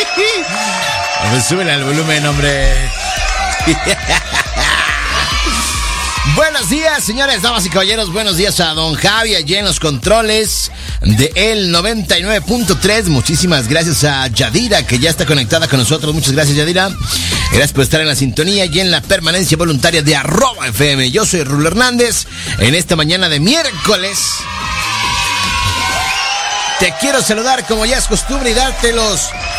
Pues súbele al volumen, hombre. Buenos días, señores, damas y caballeros. Buenos días a don Javi, allí en los controles de el 99.3. Muchísimas gracias a Yadira, que ya está conectada con nosotros. Muchas gracias, Yadira. Gracias por estar en la sintonía y en la permanencia voluntaria de @FM. Yo soy Rulo Hernández. En esta mañana de miércoles te quiero saludar como ya es costumbre y darte los